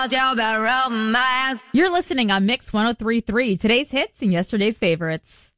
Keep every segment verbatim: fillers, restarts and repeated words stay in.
You're listening on Mix one oh three point three. Today's hits and yesterday's favorites.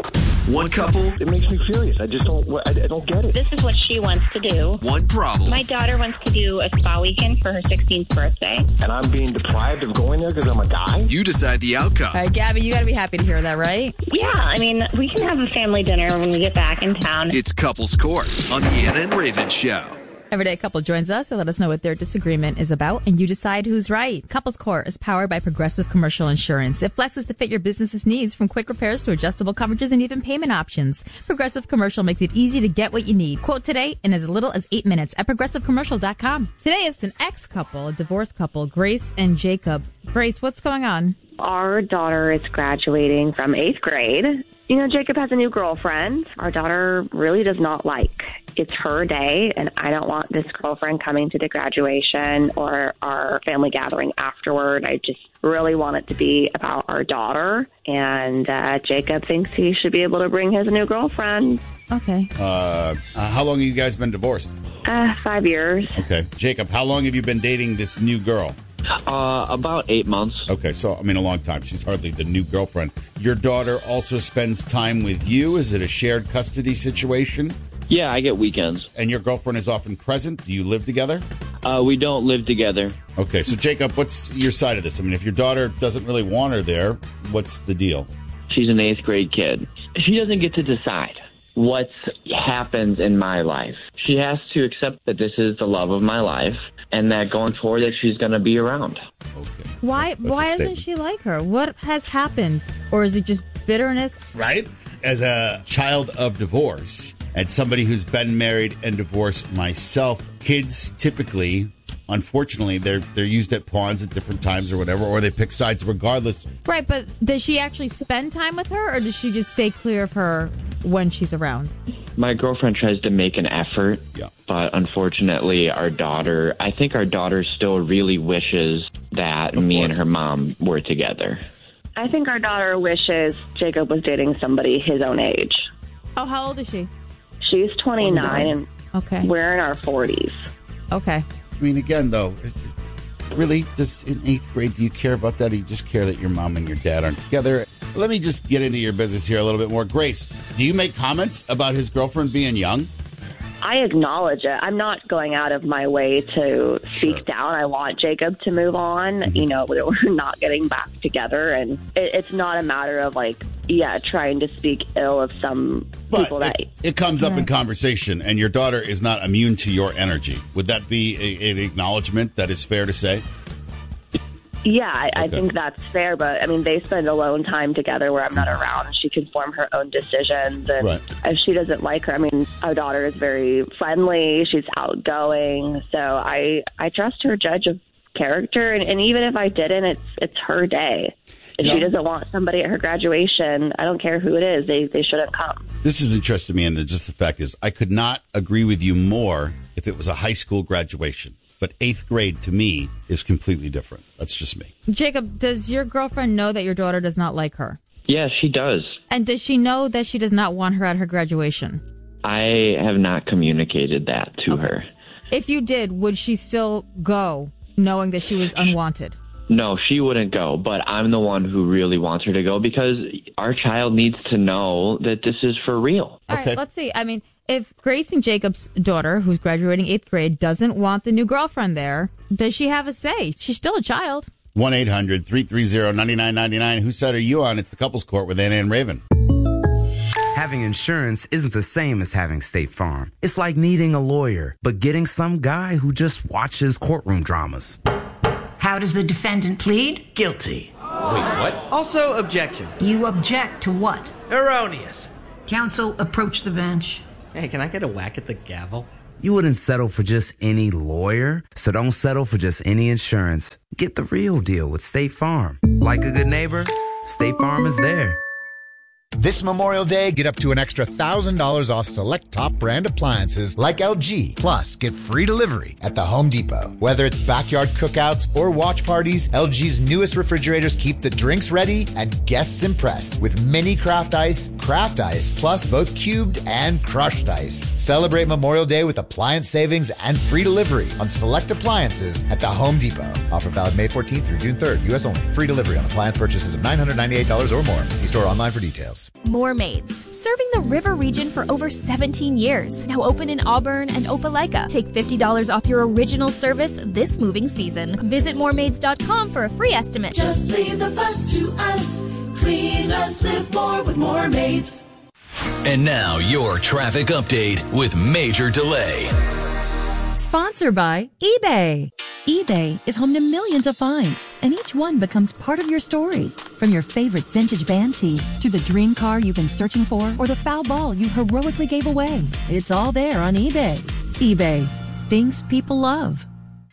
One couple. It makes me furious. I just don't, I, I don't get it. This is what she wants to do. One problem. My daughter wants to do a spa weekend for her sixteenth birthday. And I'm being deprived of going there because I'm a guy? You decide the outcome. All right, Gabby, you got to be happy to hear that, right? Yeah, I mean, we can have a family dinner when we get back in town. It's Couples Court on the Anna and Raven Show. Everyday couple joins us to let us know what their disagreement is about, and you decide who's right. Couples Court is powered by Progressive Commercial Insurance. It flexes to fit your business's needs, from quick repairs to adjustable coverages and even payment options. Progressive Commercial makes it easy to get what you need. Quote today in as little as eight minutes at progressive commercial dot com. Today it's an ex-couple, a divorced couple, Grace and Jacob. Grace, what's going on? Our daughter is graduating from eighth grade. You know, Jacob has a new girlfriend. Our daughter really does not like. It's her day, and I don't want this girlfriend coming to the graduation or our family gathering afterward. I just really want it to be about our daughter, and uh, Jacob thinks he should be able to bring his new girlfriend. Okay. Uh, uh, how long have you guys been divorced? Uh, five years. Okay. Jacob, how long have you been dating this new girl? Uh, about eight months. Okay, so, I mean, a long time. She's hardly the new girlfriend. Your daughter also spends time with you. Is it a shared custody situation? Yeah, I get weekends. And your girlfriend is often present? Do you live together? Uh, we don't live together. Okay, so, Jacob, what's your side of this? I mean, if your daughter doesn't really want her there, what's the deal? She's an eighth grade kid. She doesn't get to decide what happens in my life. She has to accept that this is the love of my life, and that going forward that she's going to be around. Okay. Why That's why doesn't she like her? What has happened? Or is it just bitterness? Right? As a child of divorce and somebody who's been married and divorced myself, kids typically, unfortunately, they're they're used at pawns at different times or whatever, or they pick sides regardless. Right, but does she actually spend time with her, or does she just stay clear of her when she's around? My girlfriend tries to make an effort, yeah. but unfortunately our daughter, I think our daughter still really wishes that Of me course. and her mom were together. I think our daughter wishes Jacob was dating somebody his own age. Oh, how old is she? She's twenty-nine, and Okay. we're in our forties. Okay. I mean, again, though, it's, it's, really, does in eighth grade, do you care about that, or you just care that your mom and your dad aren't together? Let me just get into your business here a little bit more. Grace, do you make comments about his girlfriend being young? I acknowledge it. I'm not going out of my way to speak Sure. down. I want Jacob to move on. Mm-hmm. You know, we're not getting back together. And it, it's not a matter of, like, yeah, trying to speak ill of some But people that... it, it comes up in conversation, and your daughter is not immune to your energy. Would that be a, an acknowledgement that is fair to say? Yeah, I, I Okay. think that's fair. But, I mean, they spend alone time together where I'm not around. And she can form her own decisions. And Right. if she doesn't like her, I mean, our daughter is very friendly. She's outgoing. So I, I trust her judge of character. And, and even if I didn't, it's it's her day. If Yeah. she doesn't want somebody at her graduation, I don't care who it is. They, they shouldn't come. This is interesting to me, and just the fact is, I could not agree with you more if it was a high school graduation. But eighth grade, to me, is completely different. That's just me. Jacob, does your girlfriend know that your daughter does not like her? Yeah, she does. And does she know that she does not want her at her graduation? I have not communicated that to Okay. her. If you did, would she still go knowing that she was unwanted? No, she wouldn't go, but I'm the one who really wants her to go because our child needs to know that this is for real. All Okay. right, let's see. I mean, if Grace and Jacob's daughter, who's graduating eighth grade, doesn't want the new girlfriend there, does she have a say? She's still a child. one eight hundred three three zero nine nine nine nine. Whose side are you on? It's the Couples Court with Anna and Raven. Having insurance isn't the same as having State Farm. It's like needing a lawyer, but getting some guy who just watches courtroom dramas. How does the defendant plead? Guilty. Wait, what? Also, objection. You object to what? Erroneous. Counsel, approach the bench. Hey, can I get a whack at the gavel? You wouldn't settle for just any lawyer, so don't settle for just any insurance. Get the real deal with State Farm. Like a good neighbor, State Farm is there. This Memorial Day, get up to an extra one thousand dollars off select top brand appliances like L G. Plus, get free delivery at the Home Depot. Whether it's backyard cookouts or watch parties, L G's newest refrigerators keep the drinks ready and guests impressed with mini craft ice, craft ice, plus both cubed and crushed ice. Celebrate Memorial Day with appliance savings and free delivery on select appliances at the Home Depot. Offer valid May fourteenth through June third. U S only. Free delivery on appliance purchases of nine hundred ninety-eight dollars or more. See store online for details. More Maids, serving the river region for over seventeen years. Now open in Auburn and Opelika. Take fifty dollars off your original service this moving season. Visit more maids dot com for a free estimate. Just leave the fuss to us. Clean less, live more with More Maids. And now your traffic update with Major Delay. Sponsored by eBay. eBay is home to millions of finds, and each one becomes part of your story. From your favorite vintage band tee to the dream car you've been searching for or the foul ball you heroically gave away. It's all there on eBay. eBay. Things people love.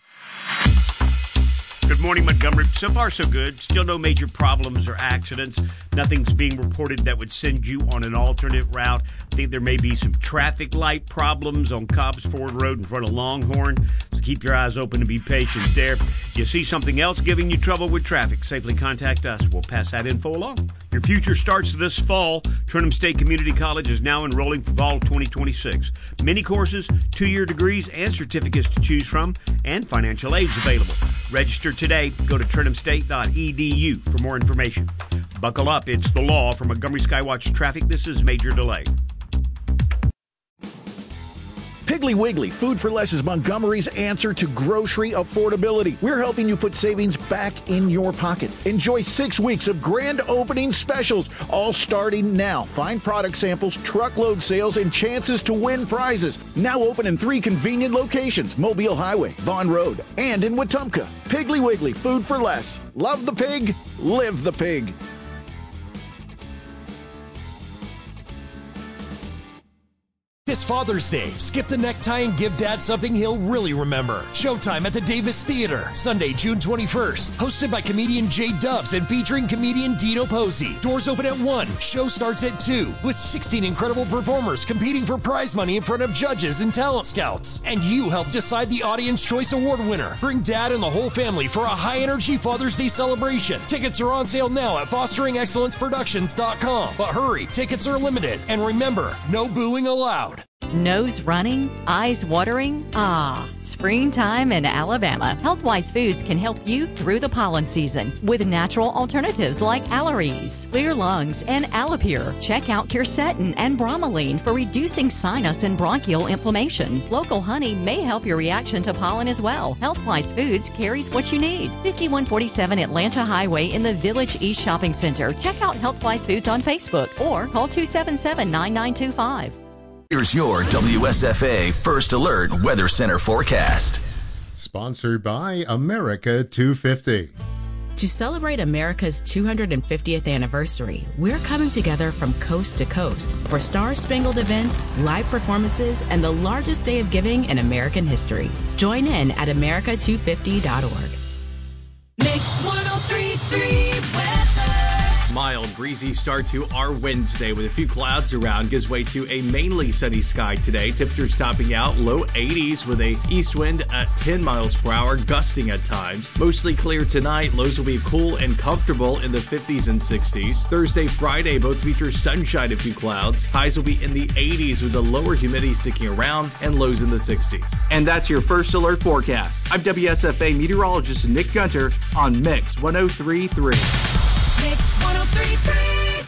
Good morning, Montgomery. So far, so good. Still no major problems or accidents. Nothing's being reported that would send you on an alternate route. I think there may be some traffic light problems on Cobbs Ford Road in front of Longhorn. So keep your eyes open and be patient there. If you see something else giving you trouble with traffic, safely contact us. We'll pass that info along. Your future starts this fall. Trenton State Community College is now enrolling for fall twenty twenty-six. Many courses, two-year degrees, and certificates to choose from, and financial aids available. Register today. Go to trenton state dot e d u for more information. Buckle up. It's the law. From Montgomery Skywatch Traffic, this is Major Delay. Piggly Wiggly, Food for Less is Montgomery's answer to grocery affordability. We're helping you put savings back in your pocket. Enjoy six weeks of grand opening specials, all starting now. Find product samples, truckload sales, and chances to win prizes. Now open in three convenient locations, Mobile Highway, Vaughn Road, and in Wetumpka. Piggly Wiggly, Food for Less. Love the pig, live the pig. This Father's Day, skip the necktie and give Dad something he'll really remember. Showtime at the Davis Theater, Sunday, June twenty-first. Hosted by comedian Jay Dubs and featuring comedian Dino Posey. Doors open at one. Show starts at two. With sixteen incredible performers competing for prize money in front of judges and talent scouts. And you help decide the Audience Choice Award winner. Bring Dad and the whole family for a high-energy Father's Day celebration. Tickets are on sale now at fostering excellence productions dot com. But hurry, tickets are limited. And remember, no booing allowed. Nose running? Eyes watering? Ah, springtime in Alabama. Healthwise Foods can help you through the pollen season with natural alternatives like Allerese, Clear Lungs, and Alapure. Check out Quercetin and Bromelain for reducing sinus and bronchial inflammation. Local honey may help your reaction to pollen as well. Healthwise Foods carries what you need. fifty-one forty-seven Atlanta Highway in the Village East Shopping Center. Check out Healthwise Foods on Facebook or call two seven seven, nine nine two five. Here's your W S F A First Alert Weather Center forecast. Sponsored by America two fifty. To celebrate America's two hundred fiftieth anniversary, we're coming together from coast to coast for star-spangled events, live performances, and the largest day of giving in American history. Join in at america two fifty dot org. Mix one oh three point three weather. Mild, breezy start to our Wednesday with a few clouds around. Gives way to a mainly sunny sky today. Temperatures topping out low eighties with a east wind at ten miles per hour, gusting at times. Mostly clear tonight. Lows will be cool and comfortable in the fifties and sixties. Thursday, Friday both feature sunshine, a few clouds. Highs will be in the eighties with the lower humidity sticking around and lows in the sixties. And that's your First Alert forecast. I'm W S F A meteorologist Nick Gunter on Mix one oh three point three. Mix one oh three point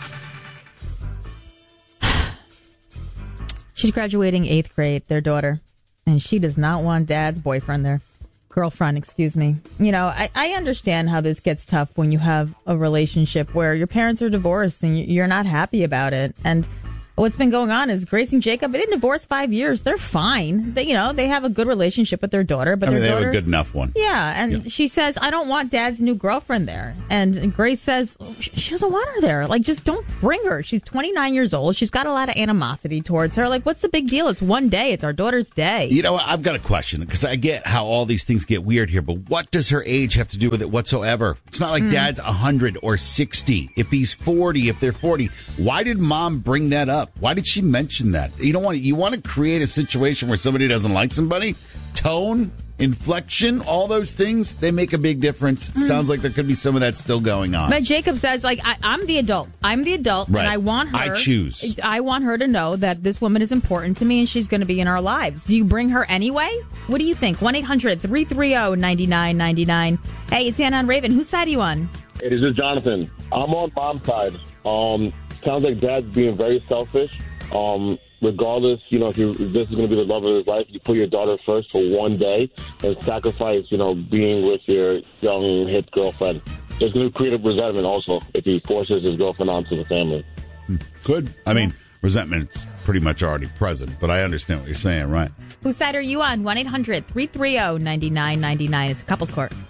three. She's graduating eighth grade, their daughter, and she does not want dad's boyfriend there. Girlfriend, excuse me. You know, I, I understand how this gets tough when you have a relationship where your parents are divorced and you're not happy about it. And What's been going on is Grace and Jacob, they didn't divorce five years. They're fine. They, you know, they have a good relationship with their daughter. But I mean, their they daughter, have a good enough one. Yeah, and Yeah. she says, I don't want Dad's new girlfriend there. And Grace says, she doesn't want her there. Like, just don't bring her. She's twenty-nine years old. She's got a lot of animosity towards her. Like, what's the big deal? It's one day. It's our daughter's day. You know, I've got a question, because I get how all these things get weird here, but what does her age have to do with it whatsoever? It's not like Mm. Dad's one hundred or sixty. If he's forty, if they're forty, why did Mom bring that up? Why did she mention that? You don't want you want to create a situation where somebody doesn't like somebody? Tone, inflection, all those things, they make a big difference. Sounds like there could be some of that still going on. But Jacob says, like, I, I'm the adult. I'm the adult, Right. and I want her. I choose. I want her to know that this woman is important to me, and she's going to be in our lives. Do you bring her anyway? What do you think? one eight hundred three three zero nine nine nine nine. Hey, it's Anna on Raven. Whose side are you on? Hey, this is Jonathan. I'm on Mom's side. Um, sounds like Dad's being very selfish. Um, regardless, you know, if, you, if this is going to be the love of his life, you put your daughter first for one day and sacrifice, you know, being with your young, hip girlfriend. It's going to create a resentment also if he forces his girlfriend onto the family. Good. I mean, resentment's pretty much already present, but I understand what you're saying, right? Whose side are you on? one eight hundred three three zero nine nine nine nine. It's a couples court.